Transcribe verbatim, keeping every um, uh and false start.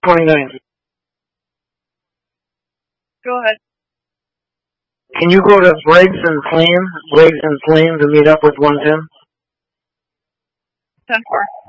twenty-ninth. Go ahead. Can you go to Briggs and Flame, Briggs and Flame to meet up with one ten? ten four.